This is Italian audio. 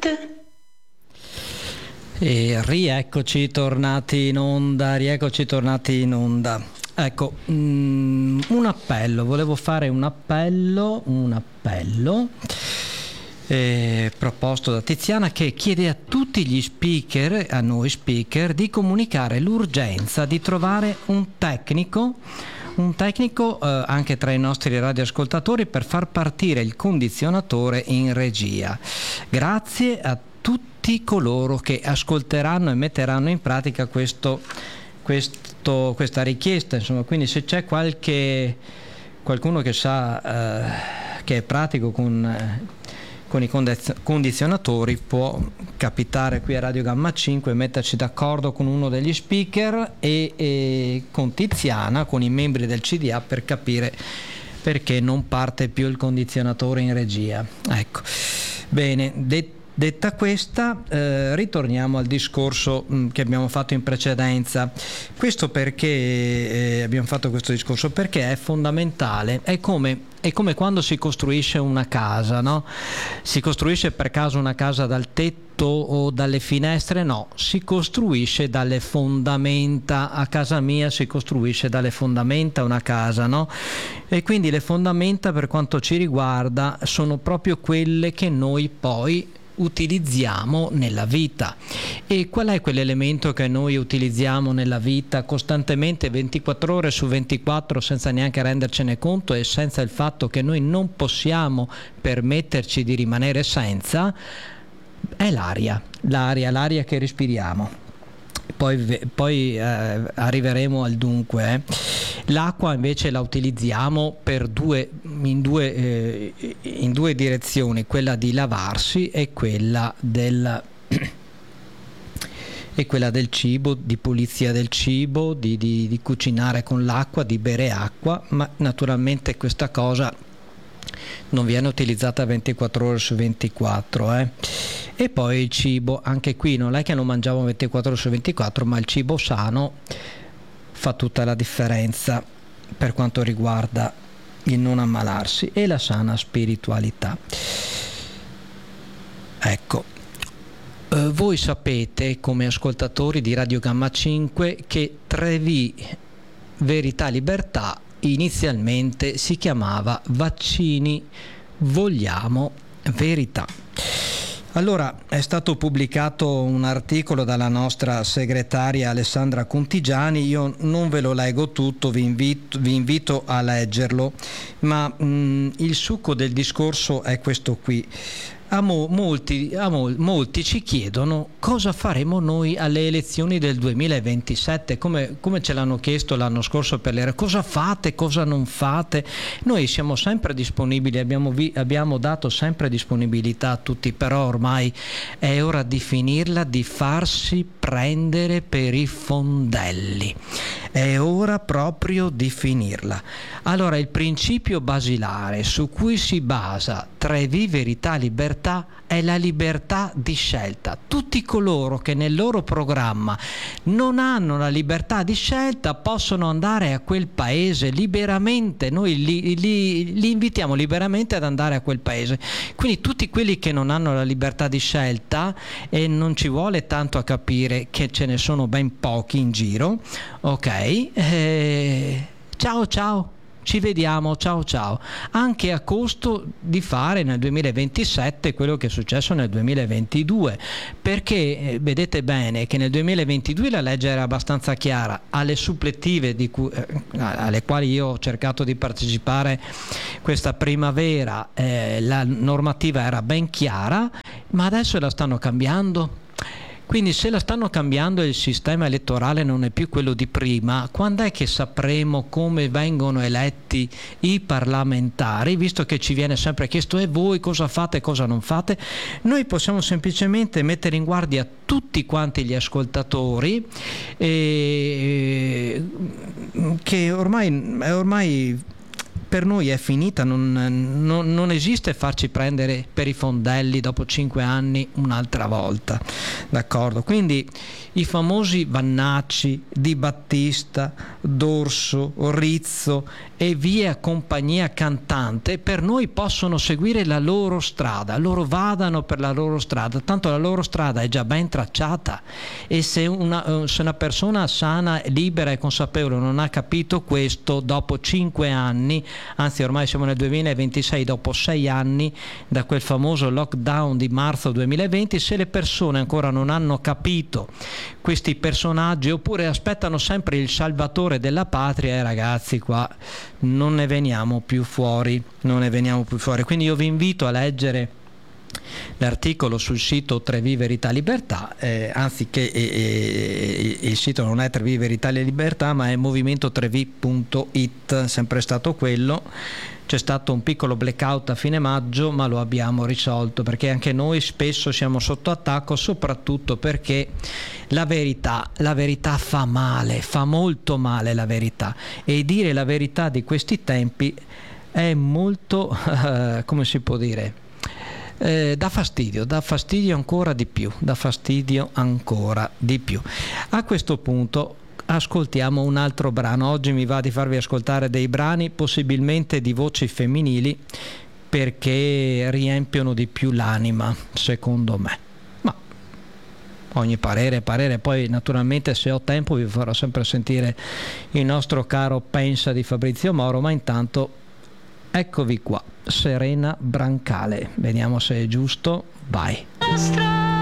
E rieccoci tornati in onda, Ecco, un appello, volevo fare un appello proposto da Tiziana, che chiede a tutti gli speaker, a noi speaker, di comunicare l'urgenza di trovare un tecnico anche tra i nostri radioascoltatori per far partire il condizionatore in regia. Grazie a tutti coloro che ascolteranno e metteranno in pratica questa richiesta, insomma. Quindi se c'è qualcuno che sa che è pratico con i condizionatori, può capitare qui a Radio Gamma 5 e metterci d'accordo con uno degli speaker e con Tiziana, con i membri del CDA, per capire perché non parte più il condizionatore in regia. Ecco, bene, detta questa, ritorniamo al discorso che abbiamo fatto in precedenza. Questo perché abbiamo fatto questo discorso? Perché è fondamentale. È come quando si costruisce una casa, no? Si costruisce per caso una casa dal tetto o dalle finestre? No, si costruisce dalle fondamenta. A casa mia si costruisce dalle fondamenta una casa, no? E quindi le fondamenta, per quanto ci riguarda, sono proprio quelle che noi poi utilizziamo nella vita. E qual è quell'elemento che noi utilizziamo nella vita costantemente, 24 ore su 24, senza neanche rendercene conto e senza il fatto che noi non possiamo permetterci di rimanere senza? È l'aria che respiriamo. Poi arriveremo al dunque. L'acqua invece la utilizziamo in due direzioni, quella di lavarsi e quella del cibo, di pulizia del cibo, di cucinare con l'acqua, di bere acqua, ma naturalmente questa cosa non viene utilizzata 24 ore su 24. E poi il cibo, anche qui non è che non mangiamo 24 ore su 24, ma il cibo sano fa tutta la differenza per quanto riguarda il non ammalarsi e la sana spiritualità. Ecco, voi sapete, come ascoltatori di Radio Gamma 5, che 3V Verità Libertà inizialmente si chiamava Vaccini Vogliamo Verità. Allora, è stato pubblicato un articolo dalla nostra segretaria Alessandra Contigiani. Io non ve lo leggo tutto, vi invito a leggerlo, ma il succo del discorso è questo qui. Molti ci chiedono cosa faremo noi alle elezioni del 2027, come ce l'hanno chiesto l'anno scorso per le cosa fate, cosa non fate. Noi siamo sempre disponibili, abbiamo dato sempre disponibilità a tutti, però ormai è ora di finirla di farsi prendere per i fondelli. È ora proprio di finirla. Allora, il principio basilare su cui si basa 3V Verità Libertà è la libertà di scelta. Tutti coloro che nel loro programma non hanno la libertà di scelta possono andare a quel paese liberamente. Noi li invitiamo liberamente ad andare a quel paese. Quindi tutti quelli che non hanno la libertà di scelta, e non ci vuole tanto a capire che ce ne sono ben pochi in giro, ok? Ciao. Ci vediamo, ciao, anche a costo di fare nel 2027 quello che è successo nel 2022, perché vedete bene che nel 2022 la legge era abbastanza chiara, alle supplettive alle quali io ho cercato di partecipare questa primavera, la normativa era ben chiara, ma adesso la stanno cambiando. Quindi se la stanno cambiando e il sistema elettorale non è più quello di prima, quando è che sapremo come vengono eletti i parlamentari, visto che ci viene sempre chiesto e voi cosa fate e cosa non fate? Noi possiamo semplicemente mettere in guardia tutti quanti gli ascoltatori che ormai per noi è finita, non esiste farci prendere per i fondelli dopo 5 anni un'altra volta, d'accordo? Quindi i famosi Vannacci, Di Battista, D'Orso, Rizzo e via compagnia cantante per noi possono seguire la loro strada, loro vadano per la loro strada, tanto la loro strada è già ben tracciata, e se una persona sana, libera e consapevole non ha capito questo, dopo 5 anni, anzi ormai siamo nel 2026, dopo 6 anni da quel famoso lockdown di marzo 2020, se le persone ancora non hanno capito questi personaggi oppure aspettano sempre il salvatore della patria, ragazzi, qua non ne veniamo più fuori, quindi io vi invito a leggere l'articolo sul sito Tre Vie Verità Libertà, anzi che il sito non è Tre Vie Verità Libertà ma è movimento3v.it, sempre stato quello. C'è stato un piccolo blackout a fine maggio, ma lo abbiamo risolto, perché anche noi spesso siamo sotto attacco, soprattutto perché la verità fa male, fa molto male la verità, e dire la verità di questi tempi è molto, come si può dire, dà fastidio ancora di più, A questo punto ascoltiamo un altro brano. Oggi mi va di farvi ascoltare dei brani possibilmente di voci femminili, perché riempiono di più l'anima, secondo me, ma ogni parere, poi naturalmente se ho tempo vi farò sempre sentire il nostro caro Pensa di Fabrizio Moro, ma intanto eccovi qua, Serena Brancale, vediamo se è giusto, vai.